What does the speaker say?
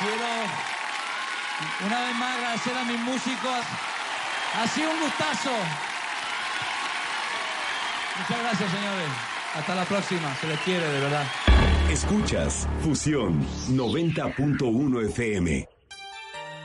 Quiero una vez más agradecer a mis músicos. Ha sido un gustazo. Muchas gracias, señores. Hasta la próxima. Se les quiere, de verdad. Escuchas Fusión 90.1 FM.